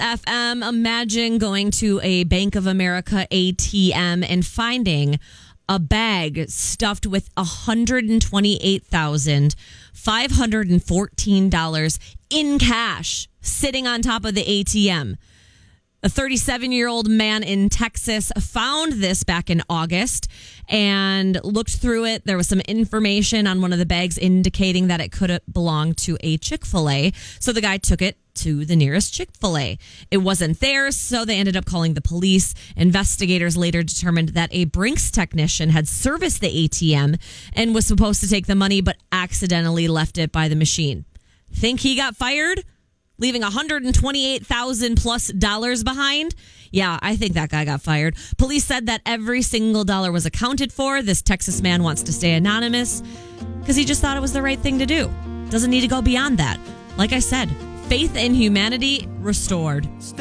FM. Imagine going to a Bank of America ATM and finding a bag stuffed with $128,514 in cash sitting on top of the ATM. A 37-year-old man in Texas found this back in August and looked through it. There was some information on one of the bags indicating that it could belong to a Chick-fil-A. So the guy took it to the nearest Chick-fil-A. It wasn't there, so they ended up calling the police. Investigators later determined that a Brinks technician had serviced the ATM and was supposed to take the money, but accidentally left it by the machine. Think he got fired? Leaving $128,000 plus behind? Yeah, I think that guy got fired. Police said that every single dollar was accounted for. This Texas man wants to stay anonymous because he just thought it was the right thing to do. Doesn't need to go beyond that. Like I said, faith in humanity restored.